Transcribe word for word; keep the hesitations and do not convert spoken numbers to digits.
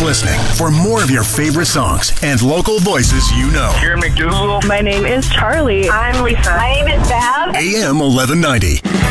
listening for more of your favorite songs and local voices you know. Karen McDougal. My name is Charlie. I'm Lisa. My name is Bab. A M eleven ninety.